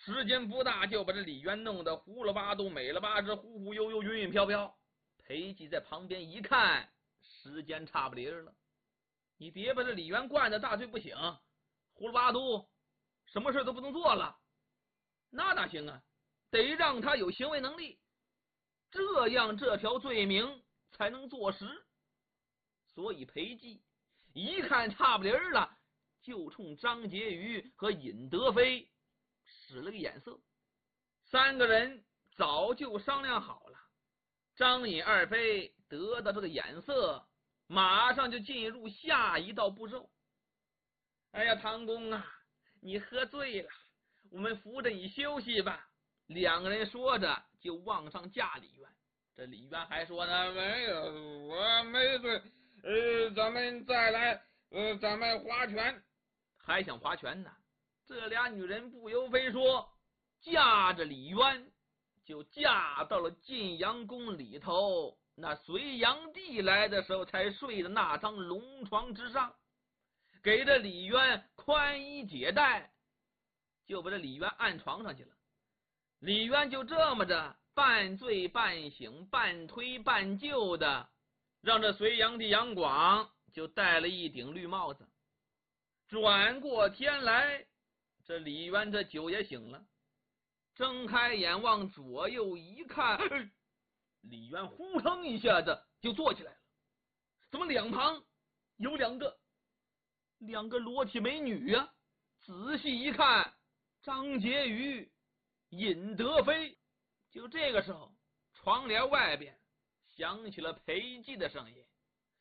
时间不大，就把这李渊弄得糊了八度，美了八只，忽忽悠悠，云云飘飘。裴寂在旁边一看，时间差不离了，你别把这李渊惯得大醉不醒，糊了八度，什么事都不能做了，那哪行啊？得让他有行为能力，这样这条罪名才能坐实。所以裴寂一看差不离了，就冲张婕妤和尹德妃使了个眼色。三个人早就商量好了，张尹二妃得到这个眼色，马上就进入下一道步骤。哎呀，唐公啊，你喝醉了，我们扶着你休息吧。两个人说着就往上架李渊。这李渊还说呢，没有，我没醉，咱们再来，咱们划拳。还想划拳呢？这俩女人不由分说，架着李渊就架到了晋阳宫里头那隋炀帝来的时候才睡的那张龙床之上，给这李渊宽衣解带，就把这李渊按床上去了。李渊就这么着半醉半醒，半推半就的，让这隋炀帝杨广就戴了一顶绿帽子。转过天来，这李渊这酒也醒了，睁开眼往左右一看，李渊呼腾一下子就坐起来了。怎么两旁有两个裸体美女啊？仔细一看，张婕妤、尹德妃。就这个时候，床帘外边响起了裴寂的声音：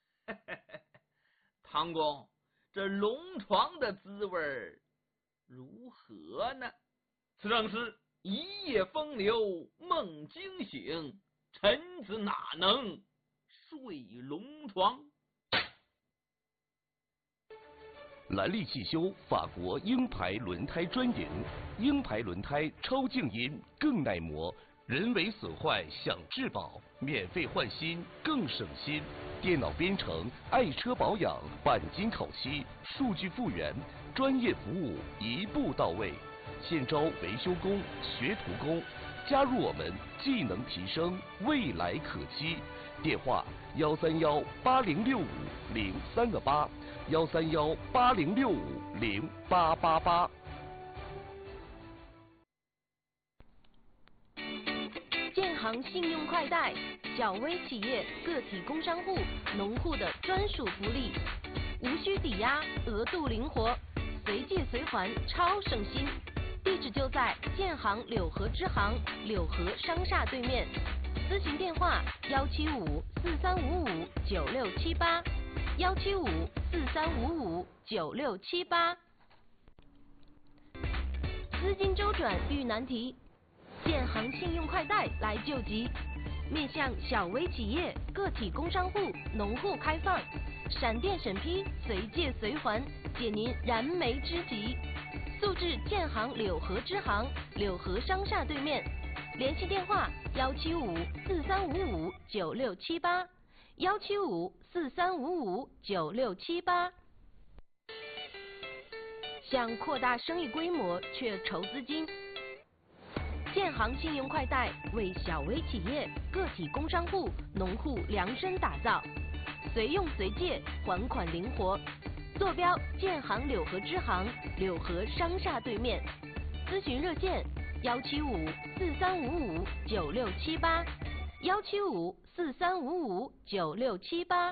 唐公，这龙床的滋味如何呢？此正是一夜风流梦惊醒，臣子哪能睡龙床。 兰利汽修法国鹰牌轮胎专营，鹰牌轮胎超静音更耐磨，人为损坏享质保，免费换新更省心。电脑编程、爱车保养、钣金烤漆、数据复原，专业服务一步到位。现招维修工、学徒工，加入我们，技能提升，未来可期。电话131806508，13180650888。 建行信用快贷，小微企业、个体工商户、农户的专属福利，无需抵押，额度灵活，随借随还，超省心。地址就在建行柳河支行柳河商厦对面，咨询电话175-4355-9678，175-4355-9678。资金周转遇难题，建行信用快贷来救急，面向小微企业、个体工商户、农户开放，闪电审批，随借随还，解您燃眉之急。速至建行柳河支行柳河商厦对面，联系电话175-4355-9678，175-4355-9678。想扩大生意规模却筹资金，建行信用快贷为小微企业、个体工商户、农户量身打造，随用随借，还款灵活。坐标建行柳河支行柳河商厦对面，咨询热线175-4355-9678，175-4355-9678。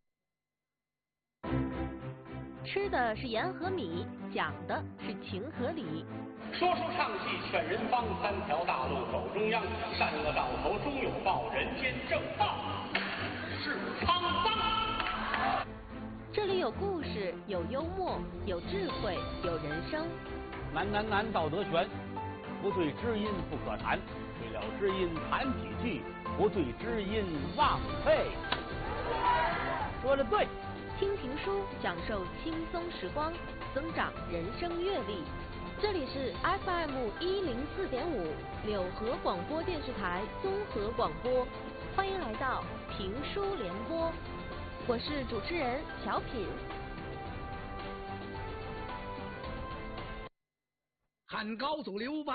吃的是盐和米，讲的是情和理。 说书唱戏劝人方，三条大路走中央，善恶到头终有报，人间正道是沧桑。 这里有故事，有幽默，有智慧，有人生。 难道德全，不对知音不可谈，对了知音谈几句，不对知音忘废。说的对。 听评书，享受轻松时光，增长人生阅历。这里是 FM 104.5柳河广播电视台综合广播，欢迎来到评书联播，我是主持人小品。 汉高祖刘邦